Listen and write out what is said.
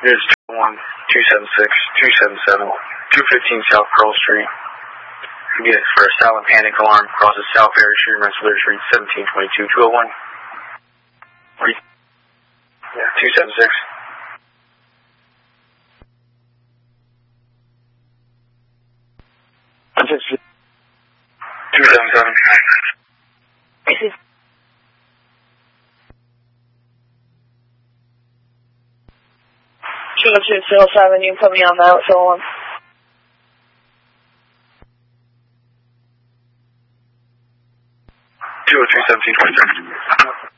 This is 216, 277, 215 South Pearl Street. Get for a silent panic alarm. Crosses South Ferry Street, Rensselaer Street, 1722, 201. Yeah, 276. This is 277. 202-207, you put me on that, so on. Two 1723.